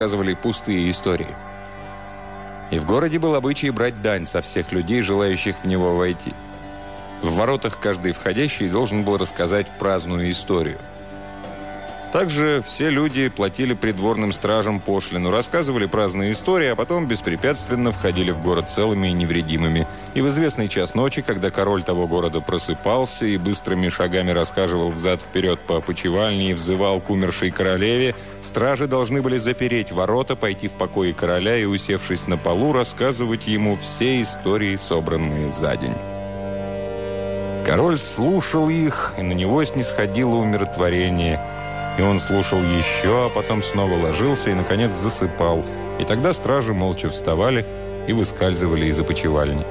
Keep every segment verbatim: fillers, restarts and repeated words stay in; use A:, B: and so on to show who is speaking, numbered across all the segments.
A: рассказывали пустые истории. И в городе был обычай брать дань со всех людей, желающих в него войти. В воротах каждый входящий должен был рассказать праздную историю. Также все люди платили придворным стражам пошлину, рассказывали праздные истории, а потом беспрепятственно входили в город целыми и невредимыми. И в известный час ночи, когда король того города просыпался и быстрыми шагами расхаживал взад-вперед по опочивальне и взывал к умершей королеве, стражи должны были запереть ворота, пойти в покои короля и, усевшись на полу, рассказывать ему все истории, собранные за день. Король слушал их, и на него снисходило умиротворение. И он слушал еще, а потом снова ложился и, наконец, засыпал. И тогда стражи молча вставали и выскальзывали из опочивальни.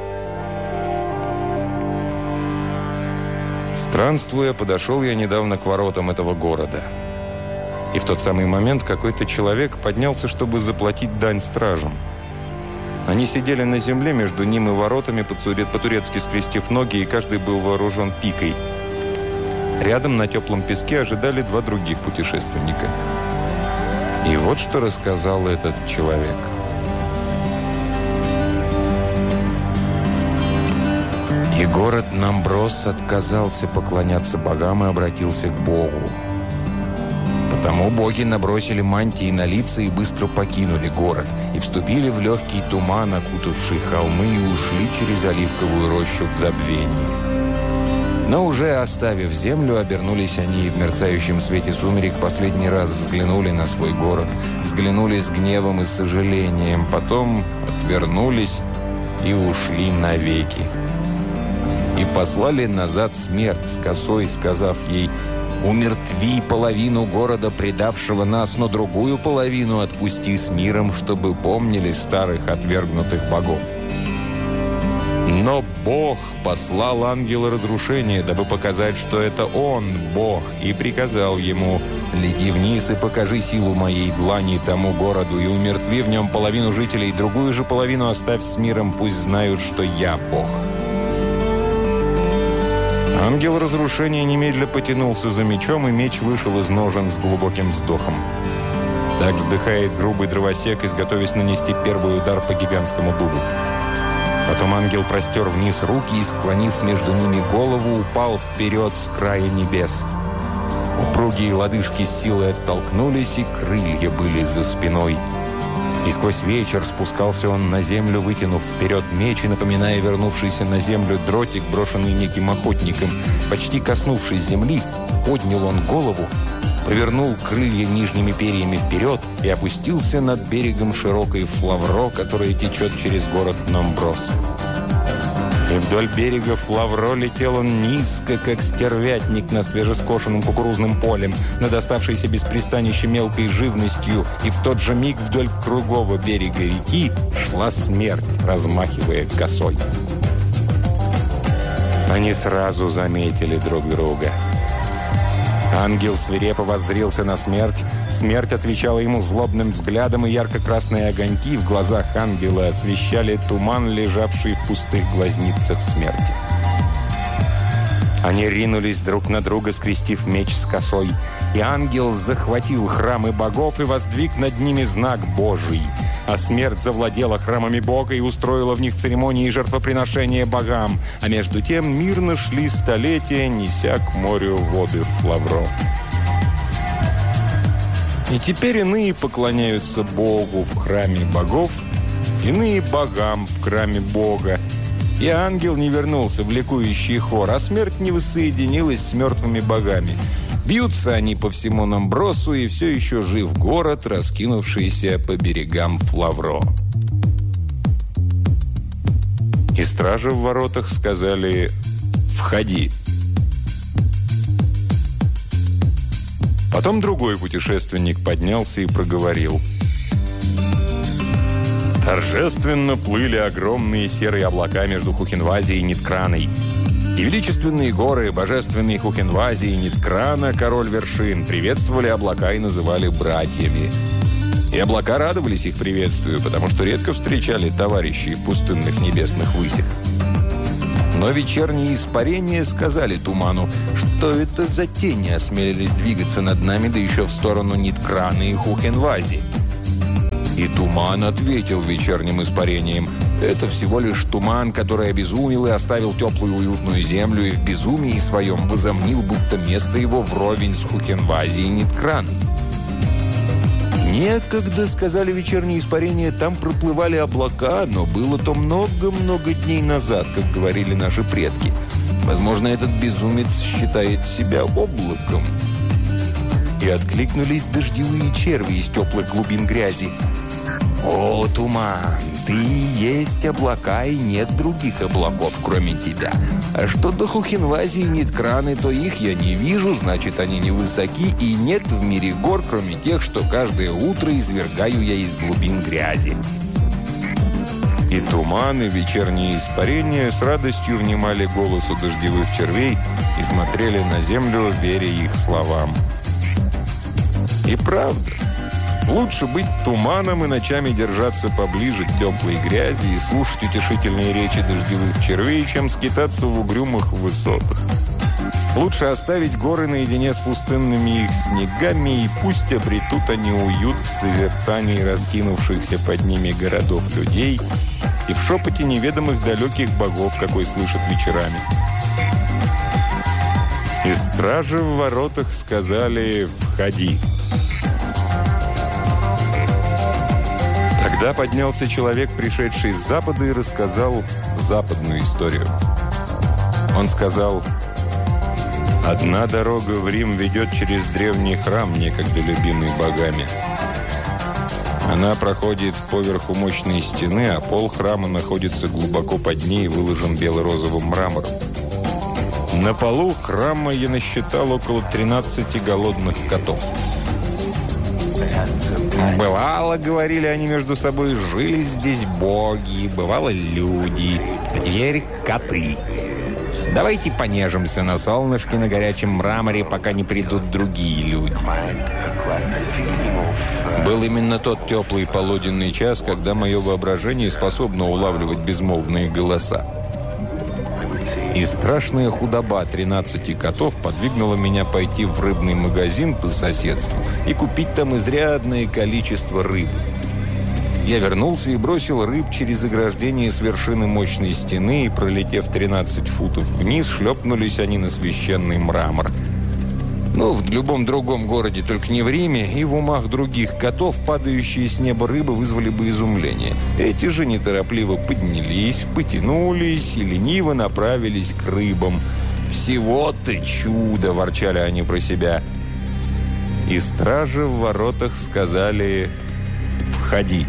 A: Странствуя, подошел я недавно к воротам этого города. И в тот самый момент какой-то человек поднялся, чтобы заплатить дань стражам. Они сидели на земле между ним и воротами, по-турецки скрестив ноги, и каждый был вооружен пикой. Рядом на теплом песке ожидали два других путешественника. И вот что рассказал этот человек. И город Намброс отказался поклоняться богам и обратился к Богу. Потому боги набросили мантии на лица и быстро покинули город, и вступили в легкий туман, окутавший холмы, и ушли через оливковую рощу в забвение. Но уже оставив землю, обернулись они и в мерцающем свете сумерек последний раз взглянули на свой город, взглянули с гневом и сожалением, потом отвернулись и ушли навеки. И послали назад смерть с косой, сказав ей: «Умертви половину города, предавшего нас, но другую половину отпусти с миром, чтобы помнили старых отвергнутых богов». Но Бог послал ангела разрушения, дабы показать, что это Он, Бог, и приказал ему: «Лети вниз и покажи силу моей длани тому городу, и умертви в нем половину жителей, другую же половину оставь с миром, пусть знают, что я Бог». Ангел разрушения немедля потянулся за мечом, и меч вышел из ножен с глубоким вздохом. Так вздыхает грубый дровосек, изготовясь нанести первый удар по гигантскому дубу. Потом ангел простер вниз руки и, склонив между ними голову, упал вперед с края небес. Упругие лодыжки с силой оттолкнулись, и крылья были за спиной. И сквозь вечер спускался он на землю, вытянув вперед меч и напоминая вернувшийся на землю дротик, брошенный неким охотником. Почти коснувшись земли, поднял он голову, повернул крылья нижними перьями вперед и опустился над берегом широкой Флавро, которая течет через город Намброс. И вдоль берега Флавро летел он низко, как стервятник на свежескошенном кукурузным полем, над оставшейся без пристанища мелкой живностью, и в тот же миг вдоль кругового берега реки шла смерть, размахивая косой. Они сразу заметили друг друга. Ангел свирепо воззрился на смерть. Смерть отвечала ему злобным взглядом, и ярко-красные огоньки в глазах ангела освещали туман, лежавший в пустых глазницах смерти. Они ринулись друг на друга, скрестив меч с косой. И ангел захватил храмы богов и воздвиг над ними знак Божий. А смерть завладела храмами Бога и устроила в них церемонии и жертвоприношения богам. А между тем мирно шли столетия, неся к морю воды Флавро. И теперь иные поклоняются Богу в храме богов, иные богам в храме Бога. И ангел не вернулся в ликующий хор, а смерть не воссоединилась с мертвыми богами. Бьются они по всему Намбросу, и все еще жив город, раскинувшийся по берегам Флавро. И стражи в воротах сказали: «Входи». Потом другой путешественник поднялся и проговорил: «Торжественно плыли огромные серые облака между Хухенвази и Ниткраной. И величественные горы, божественные Хухенвази и Ниткрана, король вершин, приветствовали облака и называли братьями. И облака радовались их приветствию, потому что редко встречали товарищей в пустынных небесных высях. Но вечерние испарения сказали туману, что это за тени осмелились двигаться над нами, да еще в сторону Ниткрана и Хухенвази. И туман ответил вечерним испарением: это всего лишь туман, который обезумел и оставил теплую уютную землю, и в безумии своем возомнил, будто место его вровень с Хухенвази и Ниткраной. Некогда, сказали вечерние испарения, там проплывали облака, но было то много-много дней назад, как говорили наши предки. Возможно, этот безумец считает себя облаком. И откликнулись дождевые черви из теплых глубин грязи. «О, туман, ты есть облака, и нет других облаков, кроме тебя. А что до Хухенвази и Ниткраны, то их я не вижу, значит, они невысоки, и нет в мире гор, кроме тех, что каждое утро извергаю я из глубин грязи». И туман, и вечерние испарения с радостью внимали голосу дождевых червей и смотрели на землю, веря их словам. И правда, лучше быть туманом и ночами держаться поближе к теплой грязи и слушать утешительные речи дождевых червей, чем скитаться в угрюмых высотах. Лучше оставить горы наедине с пустынными их снегами, и пусть обретут они уют в созерцании раскинувшихся под ними городов людей и в шепоте неведомых далеких богов, какой слышат вечерами. И стражи в воротах сказали: «Входи». Тогда поднялся человек, пришедший с запада, и рассказал западную историю. Он сказал: «Одна дорога в Рим ведет через древний храм, некогда любимый богами. Она проходит поверху мощной стены, а пол храма находится глубоко под ней и выложен бело-розовым мрамором. На полу храма я насчитал около тринадцати голодных котов. Бывало, говорили они между собой, жили здесь боги, бывало люди, а теперь коты. Давайте понежимся на солнышке на горячем мраморе, пока не придут другие люди». Был именно тот теплый полуденный час, когда мое воображение способно улавливать безмолвные голоса. И страшная худоба тринадцати котов подвигнула меня пойти в рыбный магазин по соседству и купить там изрядное количество рыбы. Я вернулся и бросил рыб через ограждение с вершины мощной стены, и, пролетев тринадцать футов вниз, шлепнулись они на священный мрамор. Ну, в любом другом городе, только не в Риме, и в умах других котов падающие с неба рыбы вызвали бы изумление. Эти же неторопливо поднялись, потянулись и лениво направились к рыбам. «Всего-то чудо!» – ворчали они про себя. И стражи в воротах сказали: «Входи».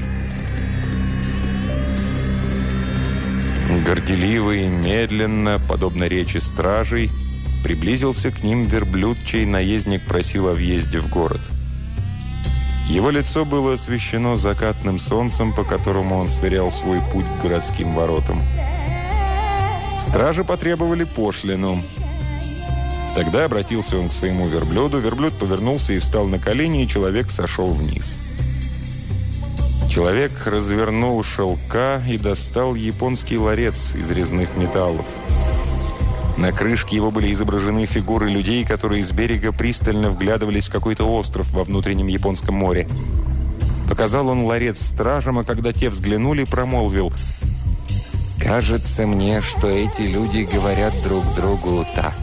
A: Горделиво и медленно, подобно речи стражей, приблизился к ним верблюд, чей наездник просил о въезде в город. Его лицо было освещено закатным солнцем, по которому он сверял свой путь к городским воротам. Стражи потребовали пошлину. Тогда обратился он к своему верблюду, верблюд повернулся и встал на колени, и человек сошел вниз. Человек развернул шелка и достал японский ларец из резных металлов. На крышке его были изображены фигуры людей, которые с берега пристально вглядывались в какой-то остров во внутреннем Японском море. Показал он ларец стражам, а когда те взглянули, промолвил: «Кажется мне, что эти люди говорят друг другу так.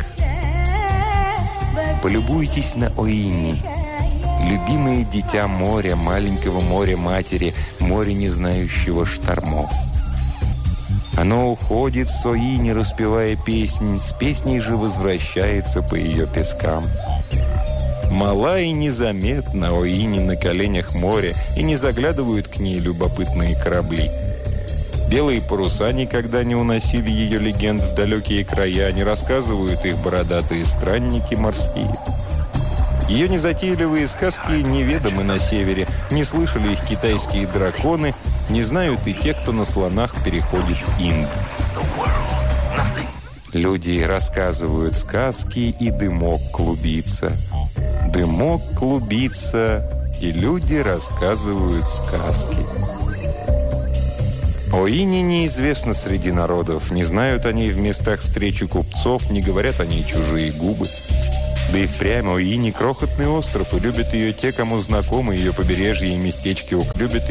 A: Полюбуйтесь на Оини, любимое дитя моря, маленького моря-матери, море, не знающего штормов. Оно уходит с Оини, распевая песнь, с песней же возвращается по ее пескам. Мала и незаметна Оини на коленях моря, и не заглядывают к ней любопытные корабли. Белые паруса никогда не уносили ее легенд в далекие края, не рассказывают их бородатые странники морские. Ее незатейливые сказки неведомы на севере, не слышали их китайские драконы, не знают и те, кто на слонах переходит Инд. Люди рассказывают сказки, и дымок клубится. Дымок клубится, и люди рассказывают сказки. Оини неизвестно среди народов, не знают о ней в местах встречи купцов, не говорят о ней чужие губы. Да и впрямь Оини — крохотный остров, и любят ее те, кому знакомы ее побережье и местечки, любят